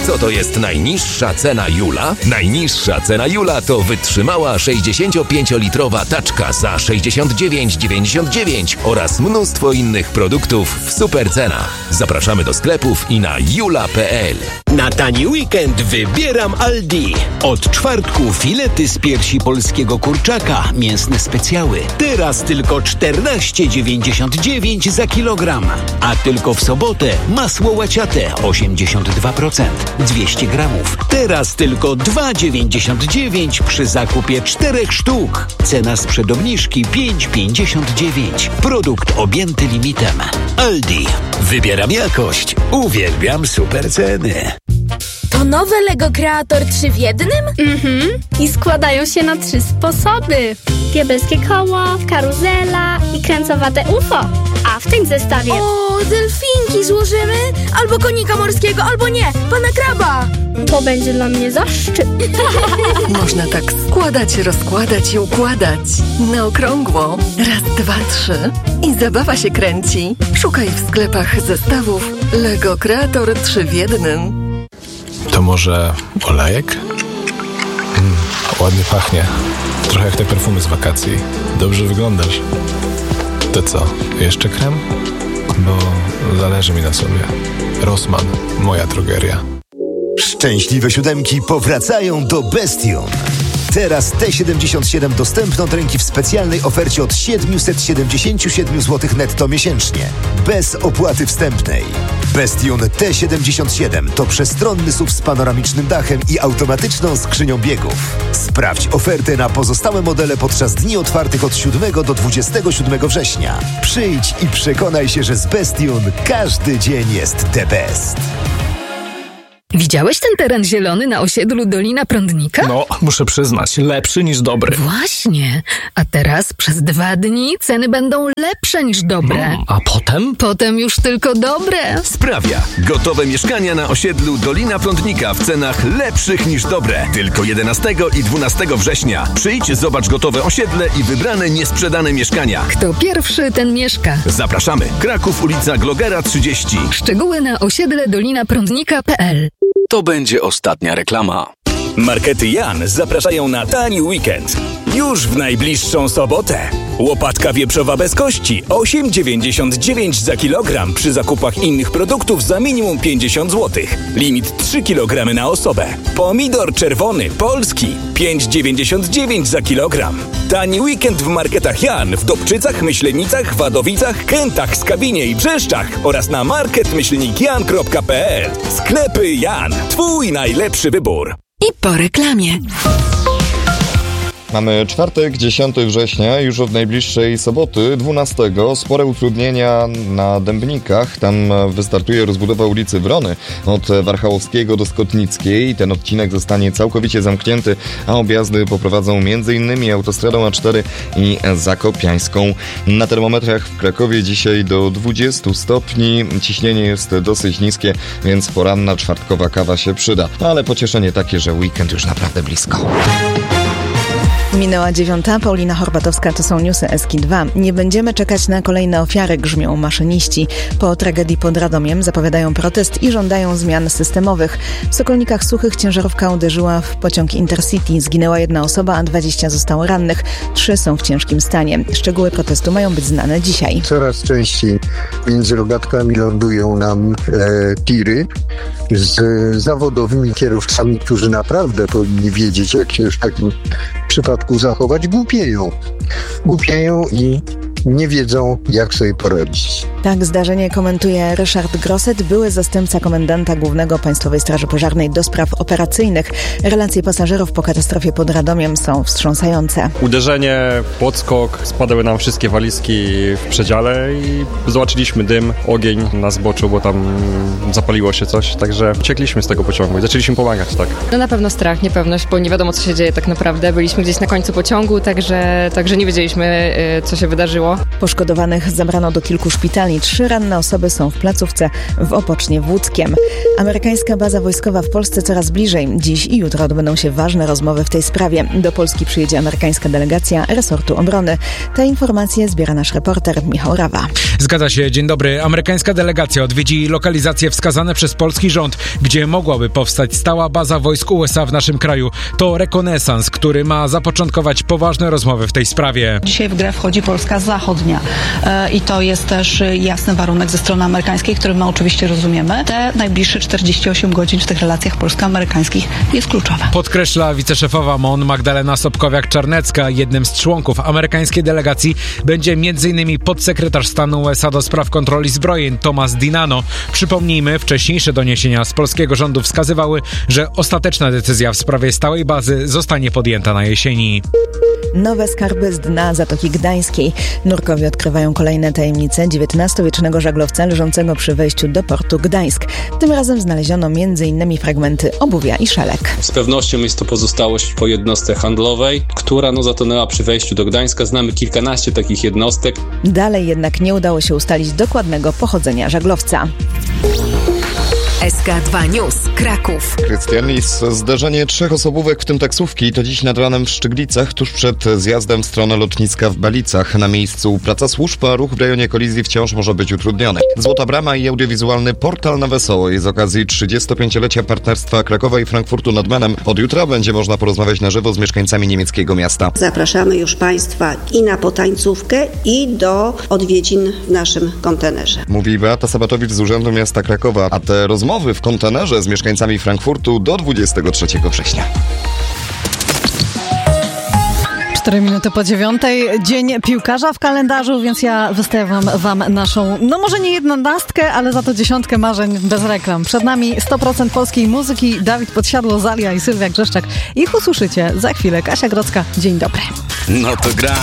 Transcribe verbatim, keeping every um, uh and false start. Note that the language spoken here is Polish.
Co to jest najniższa cena Jula? Najniższa cena Jula to wytrzymała sześćdziesięciopięciolitrowa taczka za sześćdziesiąt dziewięć dziewięćdziesiąt dziewięć oraz mnóstwo innych produktów w super cenach. Zapraszamy do sklepów i na jula kropka p l. Na tani weekend wybieram Aldi. Od czwartku filety z piersi polskiego kurczaka, mięsne specjały. Teraz tylko czternaście dziewięćdziesiąt dziewięć za kilogram. A tylko w sobotę masło łaciate osiemdziesiąt dwa procent, dwieście gramów. Teraz tylko dwa dziewięćdziesiąt dziewięć przy zakupie czterech sztuk. Cena sprzed obniżki pięć pięćdziesiąt dziewięć. Produkt objęty limitem. Aldi. Wybieram jakość. Uwielbiam super ceny. To nowe Lego Kreator trzy w jednym? Mhm. I składają się na trzy sposoby. Diabelskie koło, karuzela i kręcowate U F O. A w tym zestawie... O, delfinki złożymy? Albo konika morskiego, albo nie, pana kraba. To będzie dla mnie zaszczyt. Można tak składać, rozkładać i układać. Na okrągło. Raz, dwa, trzy. I zabawa się kręci. Szukaj w sklepach zestawów Lego Kreator trzy w jednym. To może olejek? Mm, ładnie pachnie. Trochę jak te perfumy z wakacji. Dobrze wyglądasz. To co, jeszcze krem? Bo zależy mi na sobie. Rossmann, moja drogeria. Szczęśliwe siódemki powracają do Bestion. Teraz T siedemdziesiąt siedem dostępny od ręki w specjalnej ofercie od siedemset siedemdziesiąt siedem złotych netto miesięcznie. Bez opłaty wstępnej. Bestion T siedemdziesiąt siedem to przestronny S U V z panoramicznym dachem i automatyczną skrzynią biegów. Sprawdź ofertę na pozostałe modele podczas dni otwartych od siódmego do dwudziestego siódmego września. Przyjdź i przekonaj się, że z Bestion każdy dzień jest the best. Widziałeś ten teren zielony na osiedlu Dolina Prądnika? No, muszę przyznać, lepszy niż dobry. Właśnie. A teraz przez dwa dni ceny będą lepsze niż dobre. Hmm, a potem? Potem już tylko dobre. Sprawia. Gotowe mieszkania na osiedlu Dolina Prądnika w cenach lepszych niż dobre. Tylko jedenastego i dwunastego września. Przyjdź, zobacz gotowe osiedle i wybrane niesprzedane mieszkania. Kto pierwszy, ten mieszka. Zapraszamy. Kraków, ulica Glogera trzydzieści. Szczegóły na osiedle dolina prądnika kropka p l. To będzie ostatnia reklama. Markety Jan zapraszają na tani weekend. Już w najbliższą sobotę. Łopatka wieprzowa bez kości osiem dziewięćdziesiąt dziewięć za kilogram przy zakupach innych produktów za minimum pięćdziesiąt złotych. Limit trzy kilogramy na osobę. Pomidor czerwony polski pięć dziewięćdziesiąt dziewięć za kilogram. Tani weekend w marketach Jan w Dobczycach, Myślenicach, Wadowicach, Kętach, Skawinie i Brzeszczach oraz na market myślnik jan kropka p l. Sklepy Jan. Twój najlepszy wybór. I po reklamie. Mamy czwartek, dziesiątego września, już od najbliższej soboty, dwunastego. Spore utrudnienia na Dębnikach. Tam wystartuje rozbudowa ulicy Wrony od Warchałowskiego do Skotnickiej. Ten odcinek zostanie całkowicie zamknięty, a objazdy poprowadzą m.in. autostradą A cztery i Zakopiańską. Na termometrach w Krakowie dzisiaj do dwudziestu stopni. Ciśnienie jest dosyć niskie, więc poranna czwartkowa kawa się przyda. Ale pocieszenie takie, że weekend już naprawdę blisko. Minęła dziewiąta, Paulina Horbatowska, to są newsy Eski dwa. Nie będziemy czekać na kolejne ofiary, grzmią maszyniści. Po tragedii pod Radomiem zapowiadają protest i żądają zmian systemowych. W Sokolnikach Suchych ciężarówka uderzyła w pociąg Intercity. Zginęła jedna osoba, a dwadzieścia zostało rannych. Trzy są w ciężkim stanie. Szczegóły protestu mają być znane dzisiaj. Coraz częściej między rogatkami lądują nam e, tiry z zawodowymi kierowcami, którzy naprawdę powinni wiedzieć, jak się w takim przypadku zachować. Głupieją. Głupieją i nie wiedzą, jak sobie poradzić. Tak zdarzenie komentuje Ryszard Grosset, były zastępca komendanta głównego Państwowej Straży Pożarnej do spraw operacyjnych. Relacje pasażerów po katastrofie pod Radomiem są wstrząsające. Uderzenie, podskok, spadały nam wszystkie walizki w przedziale i zobaczyliśmy dym, ogień na zboczu, bo tam zapaliło się coś, także uciekliśmy z tego pociągu i zaczęliśmy pomagać, tak. No na pewno strach, niepewność, bo nie wiadomo, co się dzieje tak naprawdę. Byliśmy gdzieś na końcu pociągu, także, także nie wiedzieliśmy, co się wydarzyło. Poszkodowanych zabrano do kilku szpitali. Trzy ranne osoby są w placówce w Opocznie w Łódzkiem. Amerykańska baza wojskowa w Polsce coraz bliżej. Dziś i jutro odbędą się ważne rozmowy w tej sprawie. Do Polski przyjedzie amerykańska delegacja resortu obrony. Te informacje zbiera nasz reporter Michał Rawa. Zgadza się, dzień dobry. Amerykańska delegacja odwiedzi lokalizacje wskazane przez polski rząd, gdzie mogłaby powstać stała baza wojsk U S A w naszym kraju. To rekonesans, który ma zapoczątkować poważne rozmowy w tej sprawie. Dzisiaj w grę wchodzi Polska Zachodnia e, i to jest też jasny warunek ze strony amerykańskiej, który my oczywiście rozumiemy. Te najbliższe czterdzieści osiem godzin w tych relacjach polsko-amerykańskich jest kluczowe. Podkreśla wiceszefowa M O N Magdalena Sobkowiak-Czarnecka. Jednym z członków amerykańskiej delegacji będzie m.in. podsekretarz stanu U S A do spraw kontroli zbrojeń Thomas Dinano. Przypomnijmy, wcześniejsze doniesienia z polskiego rządu wskazywały, że ostateczna decyzja w sprawie stałej bazy zostanie podjęta na jesieni. Nowe skarby z dna Zatoki Gdańskiej. Nurkowie odkrywają kolejne tajemnice dziewiętnastowiecznego żaglowca leżącego przy wejściu do portu Gdańsk. Tym razem znaleziono m.in. fragmenty obuwia i szelek. Z pewnością jest to pozostałość po jednostce handlowej, która no, zatonęła przy wejściu do Gdańska. Znamy kilkanaście takich jednostek. Dalej jednak nie udało się ustalić dokładnego pochodzenia żaglowca. S K dwa News, Kraków. Krystian Lis. Zderzenie trzech osobówek, w tym taksówki, to dziś nad ranem w Szczyglicach, tuż przed zjazdem w stronę lotniska w Balicach. Na miejscu praca służb, a ruch w rejonie kolizji wciąż może być utrudniony. Złota Brama i audiowizualny Portal na Wesoło z okazji trzydziestopięciolecia partnerstwa Krakowa i Frankfurtu nad Menem. Od jutra będzie można porozmawiać na żywo z mieszkańcami niemieckiego miasta. Zapraszamy już Państwa i na potańcówkę, i do odwiedzin w naszym kontenerze. Mówi Beata Sabatowicz z Urzędu Miasta Krakowa, a te rozmowy Rozmowy w kontenerze z mieszkańcami Frankfurtu do dwudziestego trzeciego września. Cztery minuty po dziewiątej. Dzień piłkarza w kalendarzu, więc ja wystawiam wam naszą, no może nie jedenastkę, ale za to dziesiątkę marzeń bez reklam. Przed nami sto procent polskiej muzyki. Dawid Podsiadło, Zalia i Sylwia Grzeszczak. Ich usłyszycie za chwilę. Kasia Grodzka, dzień dobry. No to gra.